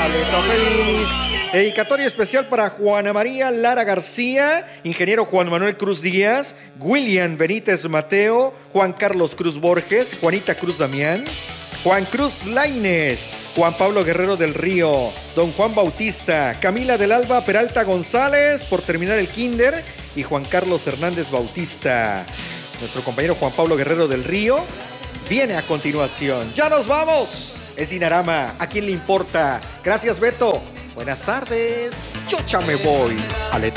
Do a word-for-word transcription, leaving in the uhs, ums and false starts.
Aleto feliz. Dedicatoria especial para Juana María Lara García, ingeniero Juan Manuel Cruz Díaz, William Benítez Mateo, Juan Carlos Cruz Borges, Juanita Cruz Damián, Juan Cruz Lainez, Juan Pablo Guerrero del Río, don Juan Bautista, Camila del Alba Peralta González por terminar el kinder y Juan Carlos Hernández Bautista. Nuestro compañero Juan Pablo Guerrero del Río viene a continuación. ¡Ya nos vamos! Es Dinarama, ¿a quién le importa? Gracias, Beto. Buenas tardes. Yo ya me voy. Aleto.